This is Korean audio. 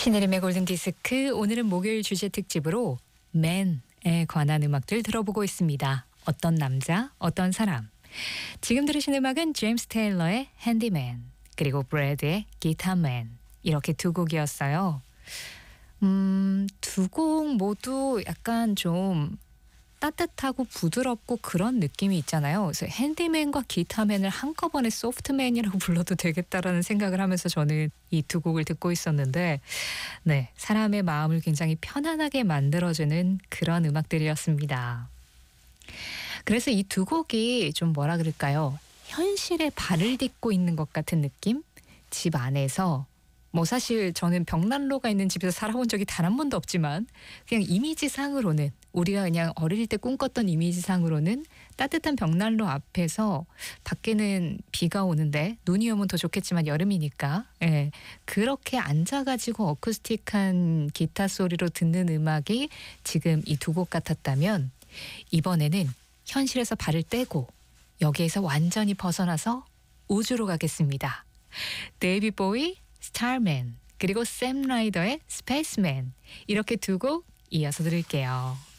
신혜림의 골든디스크, 오늘은 목요일 주제 특집으로 맨에 관한 음악들 들어보고 있습니다. 어떤 남자, 어떤 사람. 지금 들으신 음악은 제임스 테일러의 핸디맨, 그리고 브래드의 기타맨, 이렇게 두 곡이었어요. 두 곡 모두 약간 좀 따뜻하고 부드럽고 그런 느낌이 있잖아요. 그래서 핸디맨과 기타맨을 한꺼번에 소프트맨이라고 불러도 되겠다라는 생각을 하면서 저는 이 두 곡을 듣고 있었는데, 네, 사람의 마음을 굉장히 편안하게 만들어주는 그런 음악들이었습니다. 그래서 이 두 곡이 좀 뭐라 그럴까요? 현실에 발을 딛고 있는 것 같은 느낌? 집 안에서, 뭐 사실 저는 벽난로가 있는 집에서 살아본 적이 단 한 번도 없지만 그냥 이미지상으로는, 우리가 그냥 어릴 때 꿈꿨던 이미지상으로는 따뜻한 벽난로 앞에서, 밖에는 비가 오는데 눈이 오면 더 좋겠지만 여름이니까, 예, 그렇게 앉아가지고 어쿠스틱한 기타 소리로 듣는 음악이 지금 이 두 곡 같았다면, 이번에는 현실에서 발을 떼고 여기에서 완전히 벗어나서 우주로 가겠습니다. 데이비드 보이 스타맨, 그리고 샘 라이더의 스페이스맨, 이렇게 두 곡 이어서 들을게요.